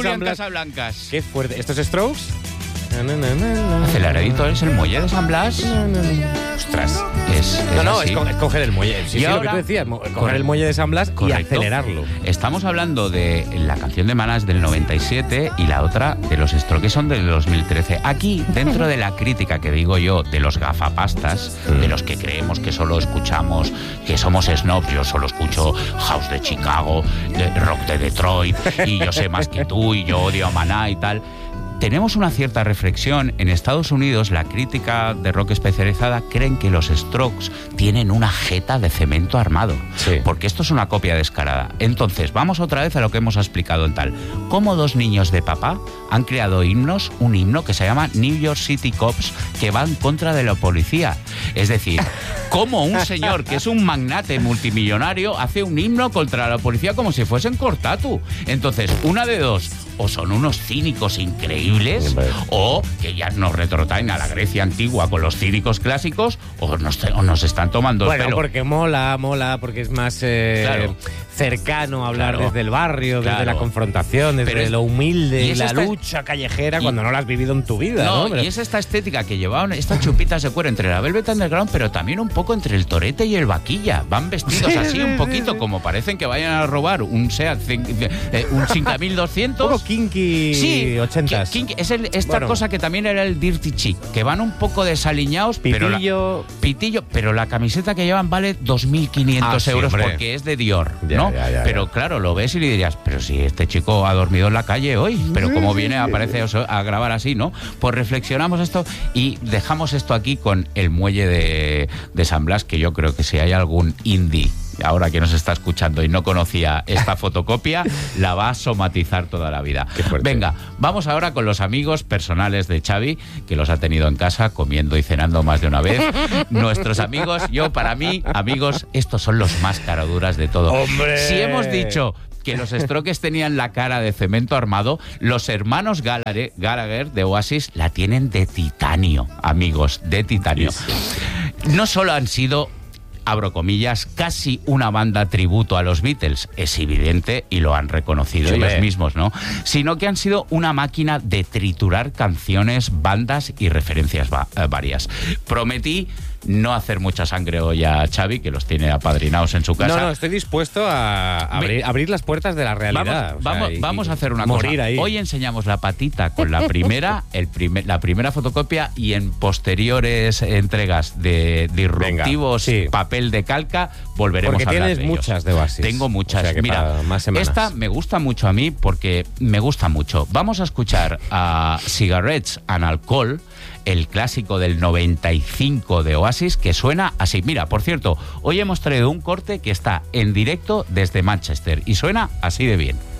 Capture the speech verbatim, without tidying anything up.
Julián Blas. Casablancas. Qué fuerte. ¿Estos Strokes? Aceleradito es el muelle de San Blas. Ostras. Es, es No, no, así. es, co- es coger el muelle. Sí, Y sí, lo ahora- que tú decías, mo- coger Correcto. el muelle de San Blas Correcto. y acelerarlo. Estamos hablando de la canción de Maná es del noventa y siete y la otra de los Strokes son del dos mil trece. Aquí, dentro de la crítica que digo yo, de los gafapastas, de los que creemos que solo escuchamos, que somos snobs, yo solo escucho House de Chicago, de rock de Detroit, y yo sé más que tú, y yo odio a Maná y tal. Tenemos una cierta reflexión. En Estados Unidos, la crítica de rock especializada creen que los Strokes tienen una jeta de cemento armado. Sí. Porque esto es una copia descarada. Entonces, vamos otra vez a lo que hemos explicado en tal. Cómo dos niños de papá han creado himnos, un himno que se llama New York City Cops, que va en contra de la policía. Es decir, cómo un señor que es un magnate multimillonario hace un himno contra la policía como si fuesen Cortatu. Entonces, una de dos. O son unos cínicos increíbles, Hombre. o que ya nos retrotraen a la Grecia antigua con los cínicos clásicos, o nos, o nos están tomando el Bueno, pelo. porque mola, mola, porque es más eh, Claro. cercano hablar Claro. desde el barrio, desde Claro. la confrontación, desde Pero es- lo humilde y y es la esta- lucha callejera y- cuando no la has vivido en tu vida, ¿no? No, Pero- y es esta estética que llevaban estas chupitas de cuero entre la Velvet Underground, pero también un poco entre el torete y el vaquilla. Van vestidos Sí, así sí, un sí, poquito sí. como parecen que vayan a robar un Seat cin- eh, un cinco mil un doscientos. poco kinky Sí, ochentas. ki- ki- es el- esta Bueno. cosa que también era el dirty chic, que van un poco desaliñados, pero la, Pitillo. pitillo, pero la camiseta que llevan vale dos mil quinientos Ah, sí, euros hombre. porque es de Dior, Ya, ¿no? ya, ya, pero ya. claro, lo ves y le dirías, pero si este chico ha dormido en la calle hoy, pero cómo viene, aparece a grabar así, ¿no? Pues reflexionamos esto y dejamos esto aquí con el muelle de, de San Blas, que yo creo que si hay algún indie ahora que nos está escuchando y no conocía esta fotocopia, la va a somatizar toda la vida. Qué fuerte. Venga, vamos ahora con los amigos personales de Xavi, que los ha tenido en casa comiendo y cenando más de una vez. Nuestros amigos, yo para mí, amigos, estos son los más caraduras de todo. ¡Hombre! Si hemos dicho que los Strokes tenían la cara de cemento armado, los hermanos Gallagher, Gallagher de Oasis la tienen de titanio, amigos, de titanio. No solo han sido, abro comillas, casi una banda tributo a los Beatles, es evidente y lo han reconocido Sí, ellos hombre. mismos, ¿no? Sino que han sido una máquina de triturar canciones, bandas y referencias va- eh, varias. Prometí no hacer mucha sangre hoy a Xavi, que los tiene apadrinados en su casa. No, no, estoy dispuesto a abrir, abrir las puertas de la realidad. Vamos, o sea, vamos, y- vamos a hacer una morir cosa. ahí. Hoy enseñamos la patita con la primera, el primer, la primera fotocopia, y en posteriores entregas de disruptivos, Venga, sí. papel de calca, volveremos Porque a hablar tienes de ellos. muchas de Oasis. Tengo muchas. O sea que Mira, para más semanas. esta me gusta mucho a mí porque me gusta mucho. Vamos a escuchar a Cigarettes and Alcohol, el clásico del noventa y cinco de Oasis, que suena así. Mira, por cierto, hoy hemos traído un corte que está en directo desde Manchester y suena así de bien.